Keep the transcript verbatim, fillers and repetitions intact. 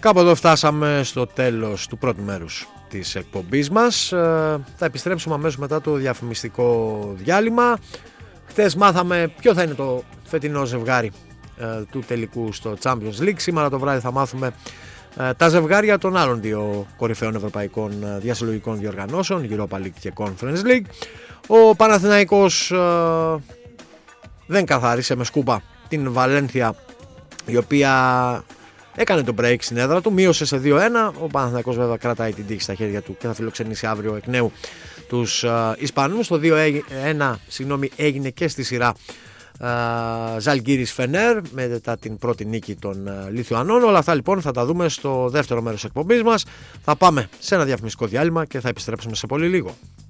Κάπου εδώ φτάσαμε στο τέλος του πρώτου μέρους της εκπομπής μας. Θα επιστρέψουμε αμέσως μετά το διαφημιστικό διάλειμμα. Χθες μάθαμε ποιο θα είναι το φετινό ζευγάρι του τελικού στο Champions League. Σήμερα το βράδυ θα μάθουμε τα ζευγάρια των άλλων δύο κορυφαίων ευρωπαϊκών διασυλλογικών διοργανώσεων, Europa League και Conference League. Ο Παναθηναϊκός ε, δεν καθάρισε με σκούπα την Βαλένθια, η οποία έκανε το break στην έδρα του, μείωσε σε δύο ένα. Ο Παναθηναϊκός βέβαια κρατάει την τύχη στα χέρια του και θα φιλοξενήσει αύριο εκ νέου τους ε, Ισπανούς. Το δύο ένα συγγνώμη, έγινε και στη σειρά Ζαλγκίρις Φενέρ μετά την πρώτη νίκη των uh, Λιθουανών. Όλα αυτά λοιπόν θα τα δούμε στο δεύτερο μέρος της εκπομπής μας. Θα πάμε σε ένα διαφημιστικό διάλειμμα και θα επιστρέψουμε σε πολύ λίγο.